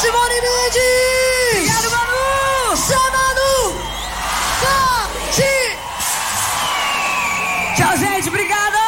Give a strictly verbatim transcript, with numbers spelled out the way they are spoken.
Simone Mendes! Obrigado, Manu! Zé Manu! Tati! Tchau, gente, obrigada!